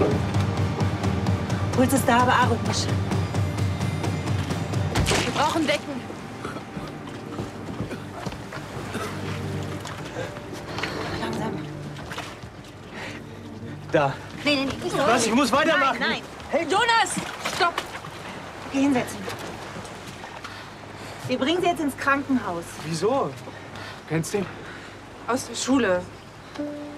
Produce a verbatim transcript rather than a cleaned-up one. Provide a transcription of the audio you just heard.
Puls ist da, aber arrhythmisch. Wir brauchen Decken. Langsam. Da. Nee, nee, nee, nicht so. Was? Ich muss weitermachen. Nein, nein. Hey, Jonas! Stopp! Okay, hinsetzen. Wir bringen Sie jetzt ins Krankenhaus. Wieso? Kennst du ihn? Aus der Schule.